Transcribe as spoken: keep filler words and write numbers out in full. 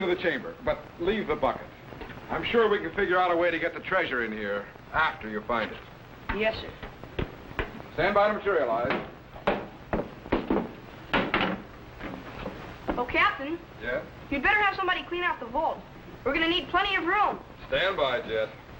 to the chamber, but leave the bucket. I'm sure we can figure out a way to get the treasure in here after you find it. Yes, sir. Stand by to materialize. Oh, Captain. Yeah? You'd better have somebody clean out the vault. We're gonna need plenty of room. Stand by, Jet.